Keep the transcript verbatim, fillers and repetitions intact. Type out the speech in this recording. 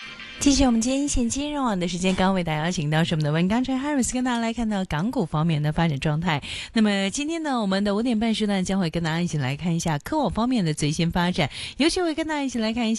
继续我们今天一线金融网的时间，刚刚为大家邀请到是我们的文刚川 Harris 跟大家来看到港股方面的发展状态。那么今天呢，我们的五点半时段将会跟大家一起来看一下科网方面的最新发展，尤其会跟大家一起来看一下